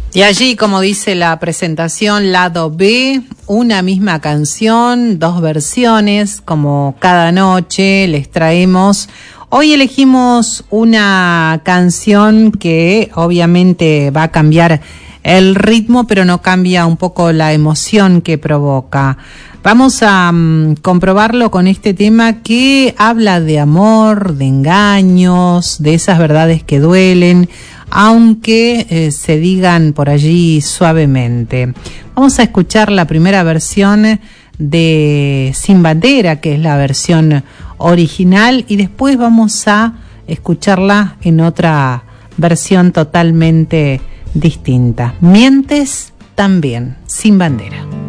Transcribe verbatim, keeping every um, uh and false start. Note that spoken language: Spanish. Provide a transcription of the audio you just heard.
Y allí, como dice la presentación, lado B, una misma canción, dos versiones, como cada noche les traemos. Hoy elegimos una canción que obviamente va a cambiar el ritmo, pero no cambia un poco la emoción que provoca. Vamos a um, comprobarlo con este tema que habla de amor, de engaños, de esas verdades que duelen, aunque eh, se digan por allí suavemente. Vamos a escuchar la primera versión de Sin Bandera, que es la versión original, y después vamos a escucharla en otra versión totalmente distinta. Mientes también, Sin Bandera.